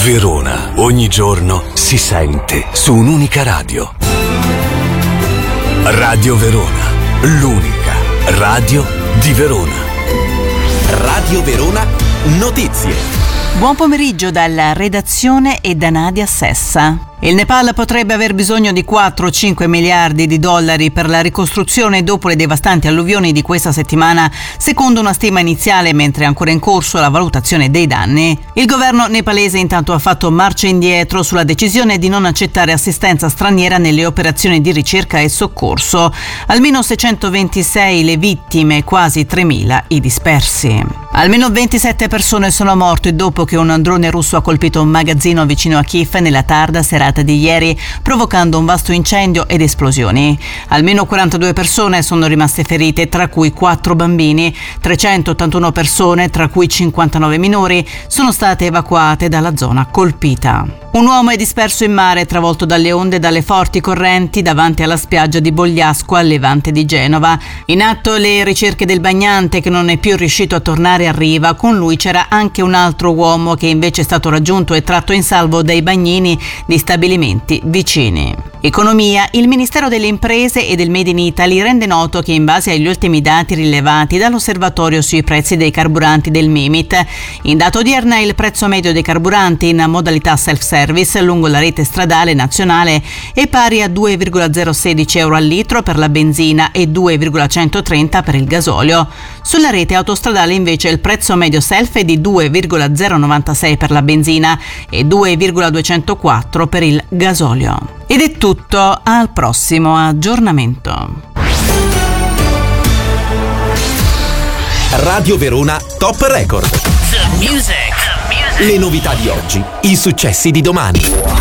Verona, ogni giorno si sente su un'unica radio. Radio Verona, l'unica radio di Verona. Radio Verona Notizie. Buon pomeriggio dalla redazione e da Nadia Sessa. Il Nepal potrebbe aver bisogno di 4-5 miliardi di dollari per la ricostruzione dopo le devastanti alluvioni di questa settimana, secondo una stima iniziale, mentre è ancora in corso la valutazione dei danni. Il governo nepalese intanto ha fatto marcia indietro sulla decisione di non accettare assistenza straniera nelle operazioni di ricerca e soccorso. Almeno 626 le vittime, quasi 3.000 i dispersi. Almeno 27 persone sono morte dopo che un drone russo ha colpito un magazzino vicino a Kiev nella tarda serata di ieri, provocando un vasto incendio ed esplosioni. Almeno 42 persone sono rimaste ferite, tra cui 4 bambini. 381 persone, tra cui 59 minori, sono state evacuate dalla zona colpita. Un uomo è disperso in mare, travolto dalle onde e dalle forti correnti davanti alla spiaggia di Bogliasco, a levante di Genova. In atto le ricerche del bagnante, che non è più riuscito a tornare a riva. Con lui c'era anche un altro uomo che invece è stato raggiunto e tratto in salvo dai bagnini di stabilimenti vicini. Economia. Il Ministero delle Imprese e del Made in Italy rende noto che, in base agli ultimi dati rilevati dall'osservatorio sui prezzi dei carburanti del Mimit, in data odierna il prezzo medio dei carburanti in modalità self-service lungo la rete stradale nazionale è pari a 2,016 euro al litro per la benzina e 2,130 per il gasolio. Sulla rete autostradale invece il prezzo medio self è di 2,096 per la benzina e 2,204 per il gasolio. Ed è tutto, al prossimo aggiornamento. Radio Verona Top Record. The music. Le novità di oggi, i successi di domani.